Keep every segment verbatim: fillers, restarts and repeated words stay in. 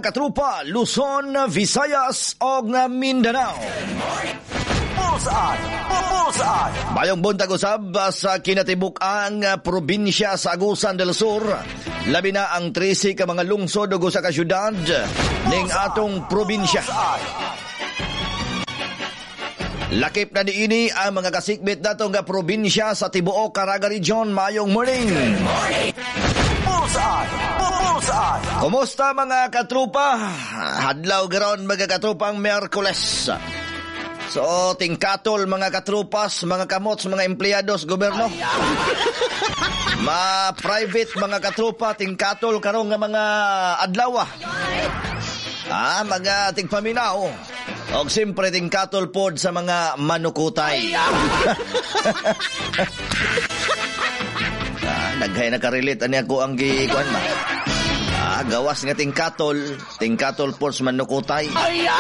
katrupa, Luzon, Visayas o Mindanao. Pulsaan! Pulsaan! Mayong buntag usab sa kinatibuk-ang probinsya sa Agusan del Sur. Labi na ang trisi ka mga lungsod ug usa ka syudad ning atong probinsya. Lakip na diini ang mga kasikbit natong nga probinsya sa tibuok Caraga Region. Mayong morning. Pulsaan! Pulsaan! Kumusta mga katrupa? Hadlaw garon mga katrupang Miyerkules. So, tingkatol mga katrupas, mga kamots, mga empleyados, gobyerno. Ma-private mga katrupa, tingkatol karong nga mga adlaw. Ah, mga tingpaminaw. O siyempre tingkatol pod sa mga manukutay. ah, Naghay na karelate ani ako ang gikuan ba. Ah, gawas nga tingkatol, tingkatol pod sa manukutay.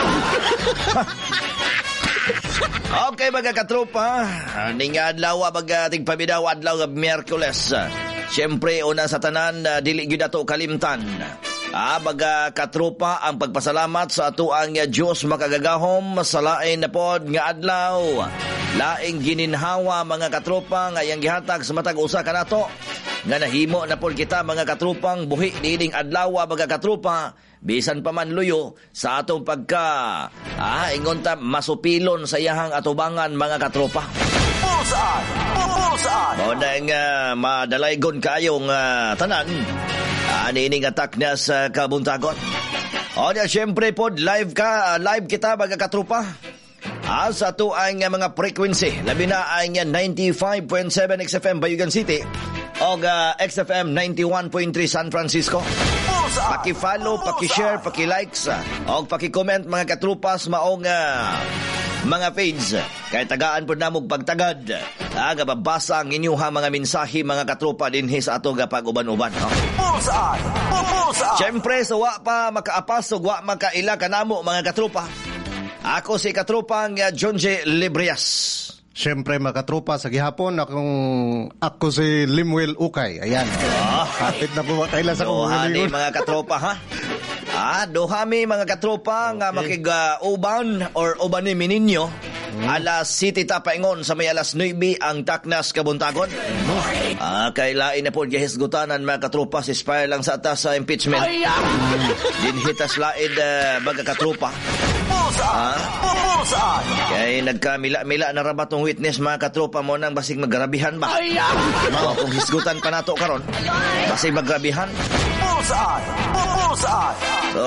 Okay mga katropa, ning adlaw baga tigpaminaw adlaw nga Miyerkules. Siyempre una sa tanan uh, dili gyud ato kalimtan. Ah, baga katropa ang pagpasalamat sa ato ang Dios makagagahom sa lain na pod nga adlaw. Laing gininhawa mga katropa nga iyang gihatag sa matag usa kanato. Nga nahimo na pod kita mga katropang buhi nining adlaw baga katropa. Bisan pa man luyo sa atong pagka ah, ingon ta masupilon sa iyahang atubangan mga katropa. Pulsaan! Pulsaan! O na nga madalaygon kayong uh, tanan. Ah, nining atak na sa kabuntagon. O na siyempre pod live ka, uh, live kita mga katropa. Ah, sa to ang uh, mga frequency. Labi na ang uh, ninety-five point seven X F M Bayugan City. O uh, X F M ninety-one point three San Francisco. Paki-follow, paki-share, paki-likes, o paki-comment mga katrupas maong uh, mga page. Kaya tagaan po namog pagtagad. Aga babasa ang inyuha mga mensahe mga katrupa dinhi sa ato ga pag-uban-uban. No? Pulsaan! Pulsaan! Siyempre, sa wa pa makaapasog, wa makaila kanamo mga katrupa. Ako si katrupang uh, John J. Librias. Siyempre makatrupa sa gihapon akong ako si Limuel Ukay. Ayan. Ah, Kapit na po kaila sa kong Dohani mga katropa ha. Ah, dohami mga katropa nga makig-uban uh, or ubani mininyo. Hmm. Alas City Tapaingon sa may alas nueve ang taknas kabuntagon. Hmm. Ah, kay lain na po gihisgutanan mga katropa si Spire lang sa atas sa impeachment. Hmm. Dinhitas lain uh, mga katropa. Pulsaan! Pulsaan! Kaya nagkamila-mila na rabat ng witness mga katropa mo nang basig magrabihan ba? Mga kung hisgutan pa nato karon, basig magrabihan. Pulsaan! Pulsaan! So,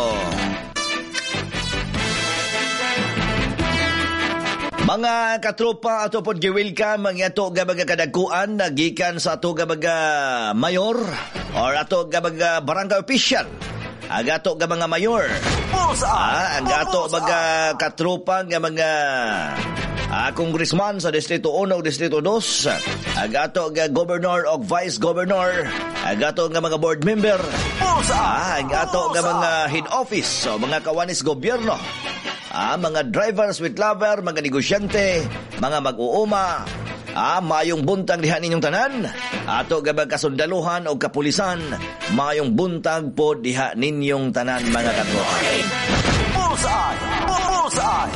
mga katropa ato pod gi-welcome mga ato gabaga kadagkuan nagikan sa ato gabaga mayor or ato gabaga barangay official. Agato ga mga mayor. Ah, agato baga katropa nga mga ah, congressman sa Distrito one o Distrito two. Agato ga governor o vice governor. Agato nga mga board member. Ah, agato ga mga head office o mga kawanis gobyerno. Ah, mga drivers with lover, mga negosyante, mga mag-uuma. Ah, mayong buntag diha ninyong tanan. Ato gabag kasundaluhan o kapulisan, mayong buntag po diha ninyong tanan mga katropa. Pulsaan! Pulsaan!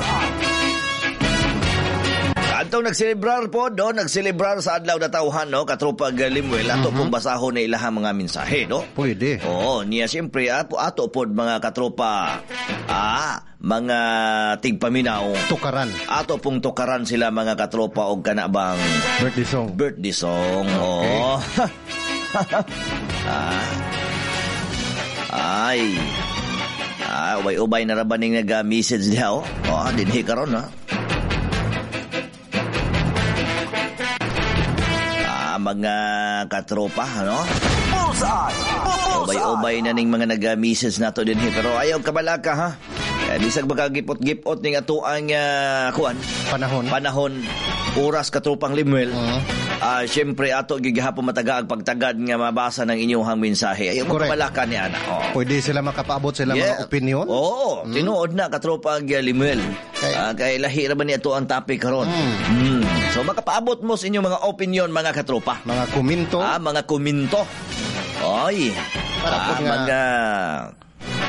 Atong nagselebrar po do, nagselebrar sa adlaw na tawhan no, katropa Limuel, ato mm-hmm. pong basahon na ilahang mga mensahe no. Pwede. Oo, niya siyempre ato ato po mga katropa. Ah, mga tigpaminaw. Tukaran. Ato pong tukaran sila mga katropa og kanabang birthday song. Birthday song. Okay. Oh. ah. Ay. Ah, ubay-ubay na rabaning nag-message diha oh. Oh, dinhi karon ha. Ah, mga katropa, ano? Pulsaan! Ubay-ubay na ning mga nag-message nato dinhi pero ayaw kabalaka ha. Eh, bisag makagipot-gipot ning ato ang uh, kuan panahon panahon oras katropang Limuel. Uh-huh. Ah, syempre ato gigahapon mataga ang pagtagad nga mabasa ng inyong mensahe. Ayaw mo kabalaka ni ana. Oh. Pwede sila makapaabot sila yeah. mga opinion. Oo, mm. tinuod na katropang Limuel. Okay. Ah, kay lahi ra ba ni ato ang topic karon. Mm. Mm. So makapaabot mo sa inyong mga opinion mga katropa. Mga komento. Ah, mga komento. Oy. Para ah, po nga mga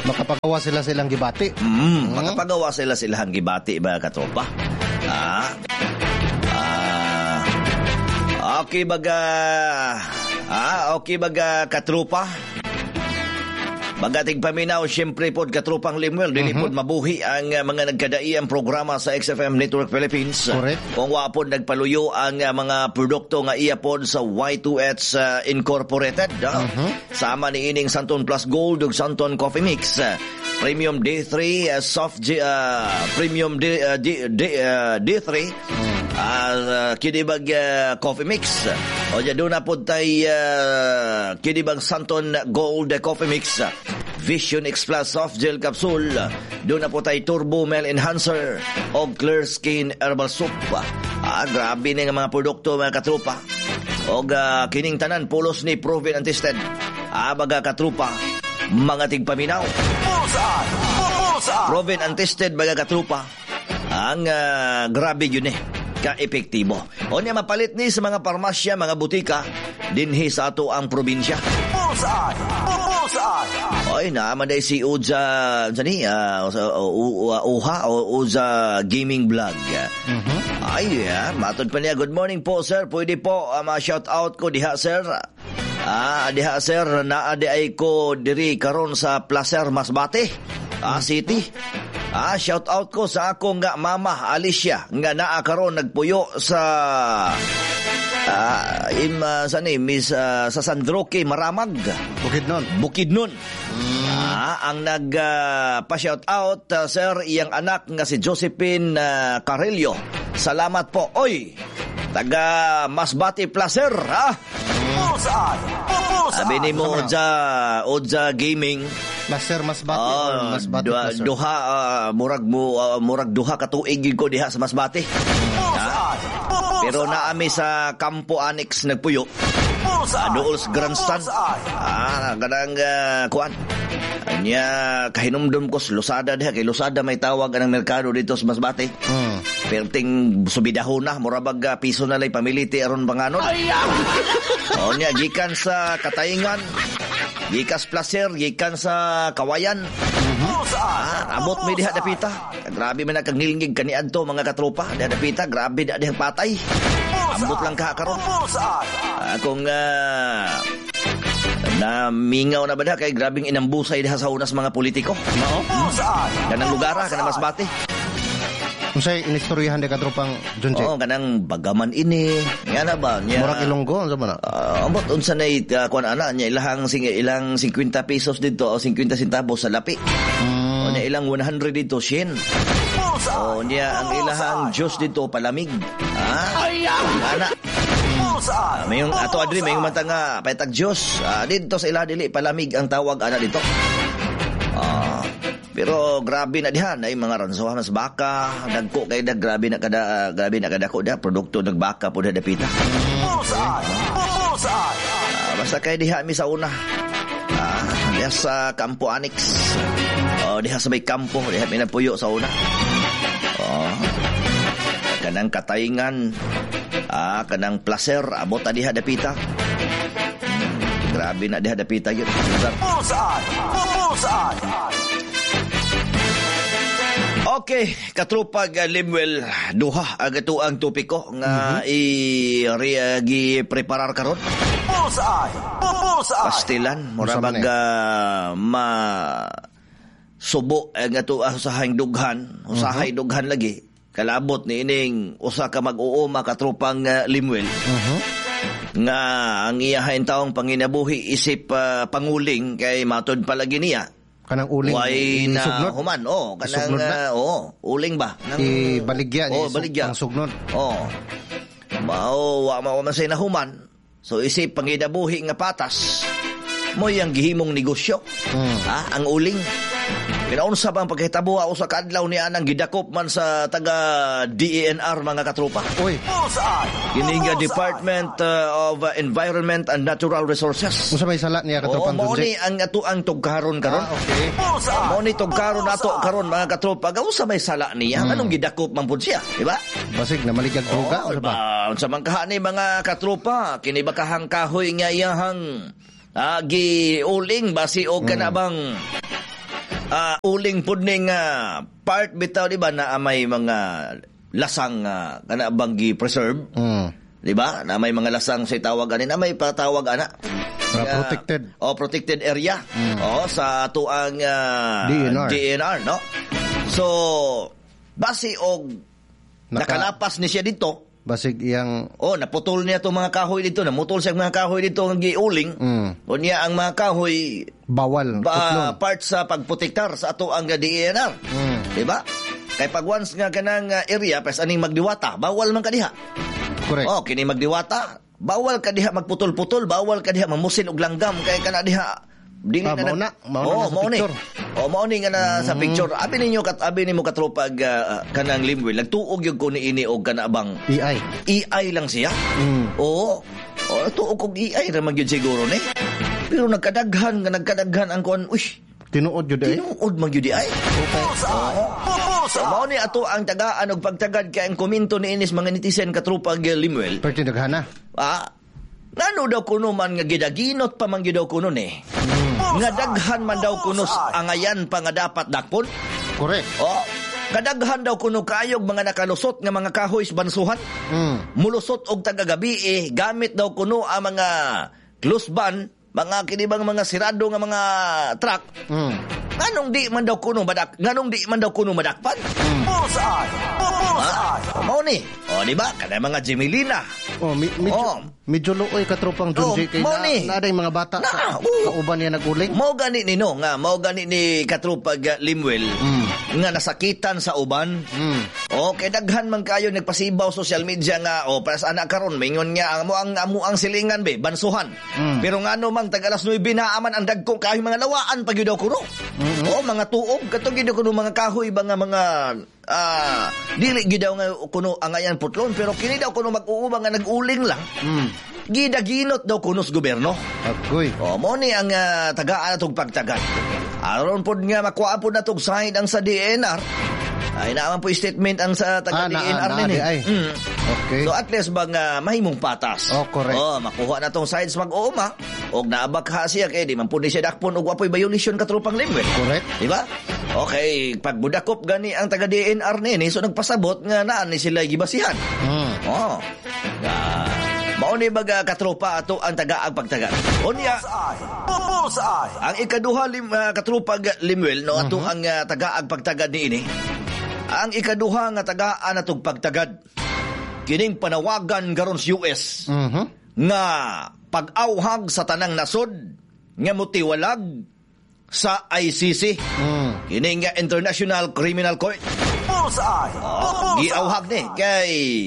Makapagawa sila silang gibati. Mm, makapagawa sila silang gibati ba katropa? Ah. Ah. Okay baga. Ah, okay baga katropa. Magating paminaw, siyempre po katropang Limuel, dili po mabuhi ang uh, mga nagkadaiyang programa sa X F M Network Philippines. Correct. Kung wapon nagpaluyo ang uh, mga produkto nga iya po sa Y two H uh, Incorporated. Uh, uh-huh. Sama ni ining Santon Plus Gold ug Santon Coffee Mix. Uh, Premium D three, uh, Soft G, uh, Premium D, uh, D, D, uh, D three. Uh, kinibag uh, coffee mix. O dyan doon na po tayo uh, kinibag Santon Gold Coffee Mix, Vision X Plus Soft Gel Capsule. Doon na po tayo Turbo Mel Enhancer o Clear Skin Herbal Soup. Ah, grabe na nga mga produkto mga katrupa. O uh, kining tanan pulos ni proven and tested. Ah, baga katrupa, mga tigpaminaw. Bullseye! Bullseye! Proven and tested baga katrupa. Ang uh, grabe yun eh, ka-epektibo. O niya mapalit ni sa mga parmasya, mga butika, dinhi sa ato ang probinsya. Bullseye! Bullseye! Oy, naman day si Uza, sani, uh, Uha o Uza Gaming Vlog. Mhm. Ay, yeah, matod pa niya. Good morning po, sir. Pwede po uh, ma-shout out ko diha, sir. Ah, diha, sir, naade ay ko diri karon sa Placer Masbate, ah, City. Ah, shout out ko sa akong nga mama Alicia nga naa karon nagpuyo sa ah im uh, sa ni Miss uh, sa San Roque Maramag, Bukidnon. Bukidnon. Mm. Ah, ang nag uh, pa-shout out uh, sir iyang anak nga si Josephine uh, Carrillo. Salamat po. Oy, taga Masbate Placer, ha? Bullseye! Bullseye! Sabi ni mo Oza, Oza Gaming. Placer Masbate Oh, or Masbate duha, Placer? duha uh, murag mo uh, murag duha ka tuig ko diha sa Masbate. Bullseye! Pero naami sa Campo Annex nagpuyo. Bullseye! Aduls Grandstand. Ah, ganang uh, kuan. Anya kahinumdum ko sa Lusada diha, kay Lusada may tawag ang merkado dito sa Masbate. Hmm. Perting subidahon na murabag uh, piso na lay pamiliti aron banganon. O nya gikan sa Katayingan, gikas Placer, gikan sa Kawayan. Ah, abot mi diha dapita. Grabe man kag nilingig kaniadto mga katropa. Diha dapita, grabe da diha patay. Ambot lang ka karon. Akong uh, na mingaw na ba da kay grabing inambusay diha sa unas mga politiko. Mao. Kanang lugar kanang Masbate. Unsay inistoryahan de katropang Junche? Oo, kanang Bagaman ini. Nga na ba? Nya, Murag Ilonggo unsa man? Uh, ambot unsa nay uh, kuan ana nya ilahang sing ilang fifty pesos dito o fifty centavos sa lapi. Mm. O nya ilang one hundred dito shin. O nya ang ilahang juice dito palamig. Ha? Ana. Uh, mayong ato adri mayong mata nga paitag juice. Uh, dito sa ila dili palamig ang tawag ana dito. Ah, uh, pero grabe na diha na mga ransuhan sa baka, dagko kay dag grabe na kada uh, grabe na kada ko da produkto nagbaka pud dapita. Bullseye! Bullseye! Uh, basta kay diha mi sa una. Ah, diha sa Campo Annex. Oh, diha sa may kampo, diha mi napuyo sa una. Oh. Kanang Katayingan, ah, kanang Placer, abot na diha dapita. Hmm, grabe na diha dapita gyud. Bullseye! Bullseye! Okay, katrupag uh, Limuel, duha agato ang topiko nga mm-hmm. i-gi preparar karon. Bullseye! Bullseye! Pastilan, murabag uh, ma subo ang ato usahang dughan, usahay uh-huh. dughan lagi. Kalabot ni ining usa ka mag-uuma katrupang uh, Limuel. Uh-huh. Nga ang iyahain taong panginabuhi isip uh, panguling kay matod palagi niya. Kanang uling Way na sugnod? human, oh, kanang uh, oh, uling ba? Nang, I-baligya ni oh, baligya. Pang sugnod. Oh. Mao wa mao man say na human. So isip panginabuhi nga patas. Mo yang gihimong negosyo. Hmm. Ha, ang uling. Pinaunsa bang pagkahitabo o sa kadlaw ni anang gidakop man sa taga D E N R mga katropa. Uy. Kini nga Department uh, of Environment and Natural Resources. Unsa may sala niya katropang Junche? Oh, mo ni Junche? ang ato ang tugkaron karon. Ah, okay. Mo ni tugkaron nato karon mga katropa. Unsa may sala niya? Hmm. Anong gidakop man pud siya, di ba? Basig na maligag droga Oh, o ba? unsa man kaha ni mga katropa, kini ba kahang kahoy nga iyahang ah, gi uling basi og Hmm. kana bang ah, uling pud ning ah, part bitaw di ba na may mga lasang uh, kana banggi preserve. Mm. Di ba? Na may mga lasang sa tawag ani na may patawag ana. Uh, protected. O protected area. Mm. O sa tuang uh, D N R. D N R, no? So base og Naka- nakalapas ni siya dito. Basig iyang Oh, naputol niya itong mga kahoy dito. Namutol siya mga kahoy dito ng giuling. Mm. O niya ang mga kahoy bawal. ba, part sa pagprotektar sa ato ang D N R. Mm. Diba? Kay pag once nga kanang uh, area, pas aning magdiwata, bawal man kadiha. Correct. Oh, kini magdiwata, bawal kadiha magputol-putol, bawal kadiha mamusin og langgam kay kana diha. Dili Ah, na mao na, mao na oh, sa mao ni. picture. Oh, mao ni nga na sa picture. Abi ninyo kat abi nimo katropa uh, kanang Limwell, nagtuog gyud ko niini og kana bang E I. E I lang siya. Mm. Oo. Oh, tuog og E I ra man gyud siguro ni. Pero nagkadaghan nga nagkadaghan ang kon, uy, Tinuod jud ay. tinuod man gyud ay. Bullseye! So, mao ni ato ang tagaan og pagtagad kay ang komento ni inis mga netizen katropa gyud Limwell. Perti daghana. Ah, ngano daw kuno man nga gidaginot pa man gyud daw kuno ni. Nga daghan man daw kuno angayan pa nga dapat dakpon. Correct. Oh, kadaghan daw kuno kayog mga nakalusot nga mga kahoy sa bansuhan. Mm. Mulusot og tagagabi eh, gamit daw kuno ang mga close ban, mga kinibang mga sirado nga mga truck. Mm. Nganong di man daw kuno madak, nganong di man daw kuno madakpan? Bullseye! Bullseye! Ah, mao ni. O di ba kada mga Jimilina. Oh, mi, medyo, Oh. medyo luoy katropang Junji Oh, kay mao na, ni. na aday mga bata Na, sa oo. kauban niya naguling. Mao gani ni no nga mao gani ni katrupag uh, Limwell Mm. nga nasakitan sa uban. Mm. O kay daghan man kayo nagpasibaw social media nga o para sa anak karon mingon nga amo ang amo ang silingan be bansuhan. Mm. Pero ngano mang tag alas nuwebe na aman ang dagkong kahoy mga lawaan pag yun daw kuno. Mm-hmm. O mga tuog katong gyud kuno mga kahoy ba nga mga ah dili gyud daw nga kuno angayan putlon pero kini daw kuno mag-uubang nga nag-uling lang. Mm. Gidaginot daw kuno sa gobyerno. Agoy. O, mo ni ang uh, tagaan atong pagtagad. Aron pod nga makuha po na itong side ang sa D N R. Ay, naaman po yung statement ang sa taga Ah, D na- N R na- din. na- ay. Mm. Okay. So at least bang uh, mahimong patas. Oh, correct. Oh, makuha na tong sides mag-uuma. Og naabak ha siya kay di man po ni siya dakpon og wapoy violation katrupang Limwell. Correct. Di ba? Okay, pag budakop gani ang taga D N R nini so nagpasabot nga naan ni sila gibasihan. Mm. Oh. Ah, mao ni baga katropa ato ang tagaag pagtagad. Unya Bullseye! ang ikaduha lim uh, katropa ga- Limwell no ato ang uh, tagaag pagtagad niini. Ang ikaduha nga tagaan atong pagtagad kining panawagan karon sa U S Mhm. nga pag-awhag sa tanang nasod nga motiwalag sa I C C. Mm. Kining nga International Criminal Court. Bullseye! Oh, giawhag ni kay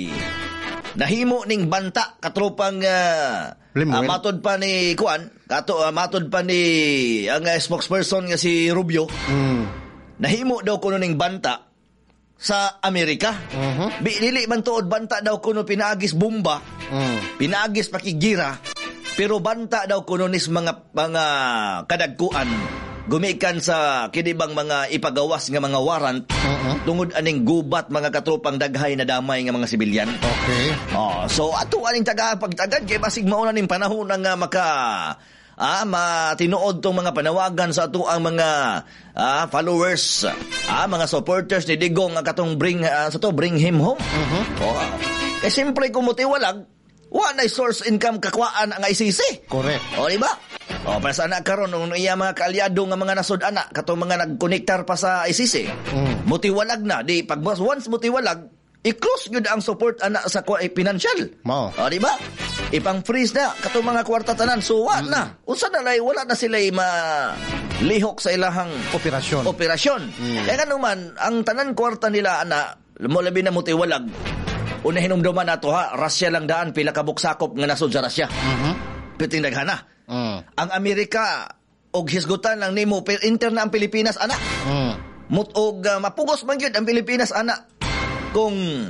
nahimo ning banta katropang uh, Limwell. uh, matod pa ni Kuan kato uh, matod pa ni ang uh, spokesperson nga si Rubio Mm. nahimo daw kuno ning banta sa Amerika. Mhm. Bi dili man tuod banta daw kuno pinaagis bomba, Mm. pinaagis pakigira, pero banta daw kuno nis mga mga kadagkuan gumikan sa kinibang mga ipagawas nga mga warrant Mhm. tungod aning gubat mga katropang daghay na damay nga mga sibilyan. Okay. Oh, so ato aning taga pagtagad kay basig mao na ning panahon nga maka ah matinuod tong mga panawagan sa ato ang mga ah, followers, ah mga supporters ni Digong nga katong bring ah, sa to bring him home. Mhm. Oh, kay simpre kung motiwalag wa na source income kakwaan ang I C C. Correct. O, di ba? O, para sa anak karon nung iya mga kaalyado nga mga nasod anak, katong mga nagkonektar pa sa I C C, Mm. mutiwalag na. Di, pag once mutiwalag, i-close yun ang support anak sa kwa- eh, financial. Mao. O, di ba? Ipang-freeze na, katong mga kwarta tanan. So, wa na. Unsa na lay, wala na sila ma-lihok sa ilahang Operasyon. operasyon. Mm. Kaya nga naman, ang tanan kwarta nila, ana, mo labi na mutiwalag, una hinumduman nato ha, Russia lang daan, pila ka buksakop nga nasod sa Russia. Mhm. Piting daghana. Mm. Ang Amerika, og hisgutan lang nimo, pero interna ang Pilipinas, ana. Mm. Mut og uh, mapugos man gyud ang Pilipinas, ana. Kung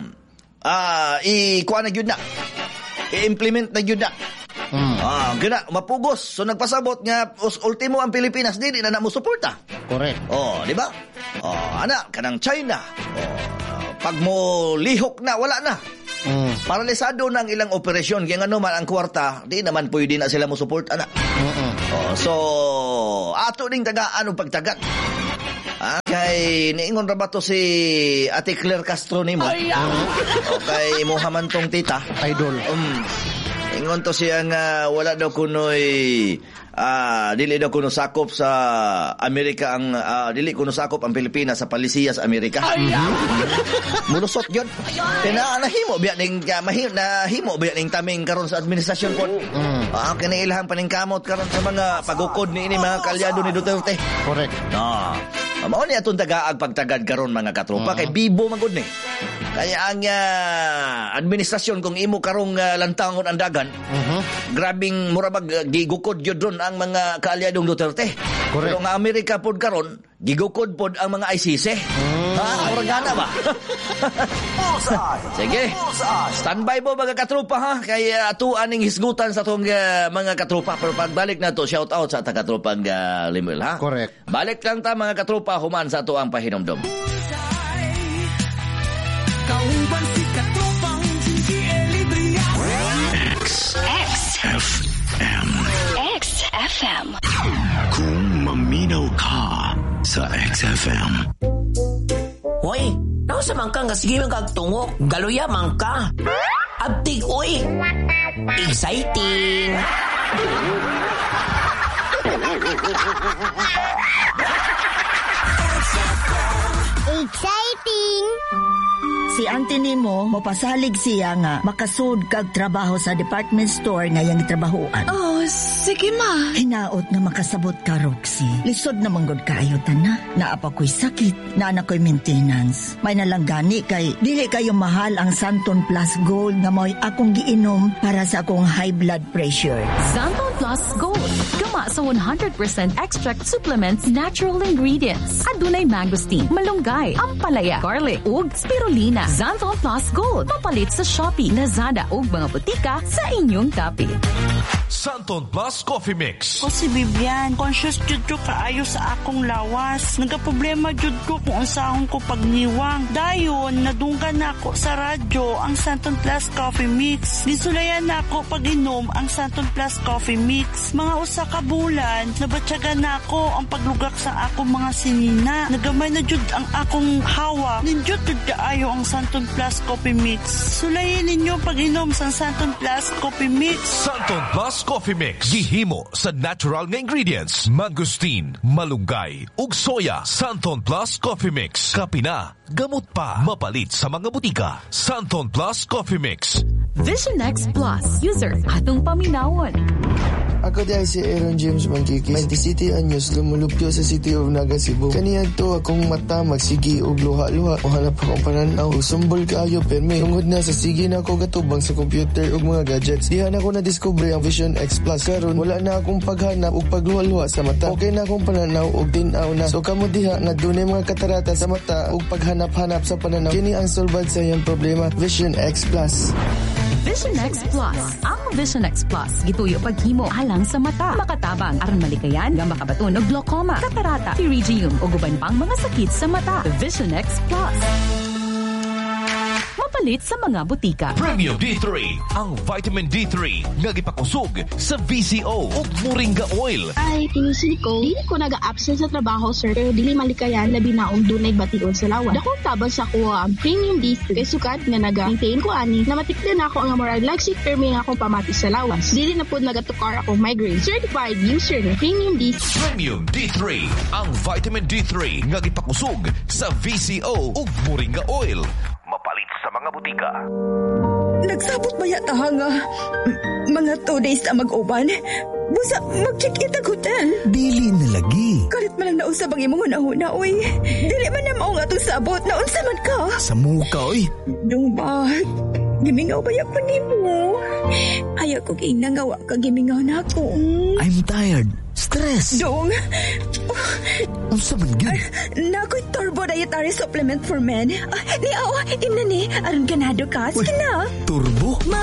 ah i-kuha na gyud na. I-implement na gyud na. Mm. Ah, gina, mapugos. So nagpasabot nga us- ultimo ang Pilipinas dili na namo suporta. Correct. Oh, di ba? Oh, ana kanang China. Oh, pag mo lihok na wala na. Mm. Paralisado na ang ilang operasyon kaya nga naman ang kwarta, di naman pwede na sila mo support ana. Mm-mm. Oh, so ato ding tagaan og pagtagat. Ah, kay niingon ra ba to si Ate Claire Castro nimo? O kay Muhammad tong tita? Idol. Um, ingon to siya nga wala daw kunoy ah dili daw kuno sakop sa Amerika ang ah, dili kuno sakop ang Pilipinas sa palisiya sa Amerika. Mulusot gyud. Kaya nahimo biya ning mahimo nahimo biya ning taming karon sa administrasyon po. Mm. Ah, kinailahan pa ning kamot karon sa mga pagukod ni ini mga kalyado ni Duterte. Correct. Ah. Mao ni atong tagaag pagtagad karon mga katropa uh-huh. kay bibo man gud ni. Kaya ang uh, administrasyon kung imo karong uh, lantangon ang dagan, uh-huh. grabing murabag uh, gigukod yun doon ang mga kaalyadong Duterte. Correct. Pero nga Amerika pod karon, gigukod pod ang mga I C C. Uh-huh. Ha, organa ba? Sige. Standby po mga katropa ha. Kaya ato aning hisgutan sa tong uh, mga katropa. Pero pagbalik na to, shout out sa taga-tropang uh, Limil ha. Correct. Balik lang ta mga katropa human sa to ang pahinomdom. X F M X F M Kung maminaw ka sa X F M. Hoy, nausa man ka nga sige man kagtungok, galuya man ka. Abtig, oy. Exciting. Exciting! Si auntie nimo, mapasalig siya nga makasud kag trabaho sa department store nga yang trabahoan. Oh, sige ma. Hinaot nga makasabot ka, Roxy. Lisod na manggod kaayo na. Naapa ko'y sakit, na anak ko'y maintenance. May nalanggani kay dili kayo mahal ang Santon Plus Gold nga mo'y akong giinom para sa akong high blood pressure. Santon Plus Gold. Gama sa one hundred percent extract supplements, natural ingredients. Adunay mangosteen, malunggay, ampalaya, garlic, ug spirulina. Xanthol Plus Gold. Mapalit sa Shopee, Lazada ug mga butika sa inyong dapit. Santon Plus Coffee Mix. O si Vivian, conscious jud ko kaayo sa akong lawas. Nagaproblema jud ko kung unsahon ko pagniwang. Dayon, nadunggan nako sa radyo ang Santon Plus Coffee Mix. Gisulayan nako pag-inom ang Santon Plus Coffee Mix. Mga usa ka bulan, nabatyagan nako ang paglugak sa akong mga sinina. Nagamay na jud ang akong hawa. Ninjud jud kaayo ang Santon Plus Coffee Mix. Sulayin ninyo pag-inom sa Santon Plus Coffee Mix. Santon Plus Coffee Mix. Gihimo sa natural nga ingredients. Mangosteen, malunggay, ug soya. Santon Plus Coffee Mix. Kapina, gamot pa. Mapalit sa mga butika. Santon Plus Coffee Mix. Vision X Plus. User, atong paminawon. Ako di ay si Aaron James Mangkiki. twenty-city anyos lumulupyo sa City of Naga, Cebu. Kaniya to akong mata magsigi og luha-luha. O hanap akong pananaw. Sumbol kaayo permi. Tungod na sa sige na ako gatubang sa computer ug mga gadgets. Diha na ako na-discover ang Vision X Plus. Karon wala na akong paghanap ug pagluha-luha sa mata. Okay na akong pananaw ug tin-aw na. So kamo diha nga dunay mga katarata sa mata ug paghanap-hanap sa pananaw. Kini ang solbad sa iyang problema. Vision X Plus. Vision X Plus. Ang Vision X Plus gituyo paghimo alang sa mata, makatabang aron malikayan nga makabaton og glaucoma, katarata, pterygium ug uban pang mga sakit sa mata. Vision X Plus. Mapalit sa mga butika. Premium D three, ang vitamin D three nga gipakusog sa V C O ug Moringa Oil. Ay, tinisin ko, dili ko naga-absent sa trabaho, sir, pero dili malikayan na binaong dunay batiyon sa lawas. Dakong tabang sa kuha ang Premium D three kay sukat nga naga-maintain ko ani na matikdan ako ang moral lagsit permi nga akong pamati sa lawas. Dili na pod nagatukar ako migraine. Certified user ng Premium D three. Premium D three, ang vitamin D three nga gipakusog sa V C O ug Moringa Oil. Mapalit sa mga butika. Nagsabot ba yata nga mga two days na mag-uban? Busa, mag-check in ang hotel. Dili na lagi. Kalit man lang naunsa bang imong una-una, oy. Dili man na maong atong sabot. Naunsa man ka. Sa muka, oy. Dong ba? Gimingaw ba yan pa ni mo? Ayaw ko ginagawa ka gimingaw na ako. I'm tired. Stress. Dong. Unsa man gyud? Nakoy turbo dietary supplement for men. Uh, ni aw, imna ni aron ganado ka. Sige na. Turbo? Ma